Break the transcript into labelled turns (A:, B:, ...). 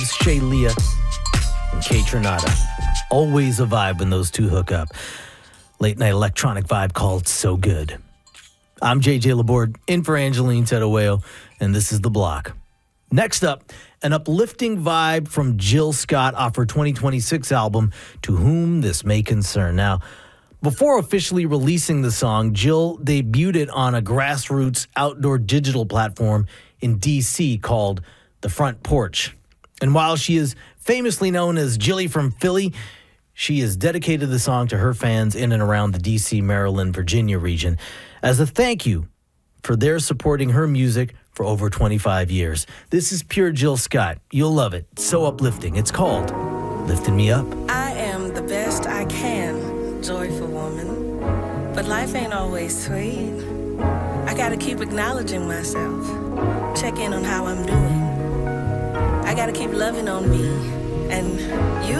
A: Shay Leah and Kay Trinata. Always a vibe when those two hook up. Late night electronic vibe called So Good. I'm JJ Laborde, in for Angeline Tedoeo, and this is The Block. Next up, an uplifting vibe from Jill Scott off her 2026 album, To Whom This May Concern. Now, before officially releasing the song, Jill debuted it on a grassroots outdoor digital platform in D.C. called The Front Porch. And while she is famously known as Jilly from Philly, she has dedicated the song to her fans in and around the D.C., Maryland, Virginia region as a thank you for their supporting her music for over 25 years. This is pure Jill Scott. You'll love it. It's so uplifting. It's called Lifting Me Up.
B: I am the best I can, joyful woman. But life ain't always sweet. I gotta keep acknowledging myself. Check in on how I'm doing. I gotta keep loving on me. And you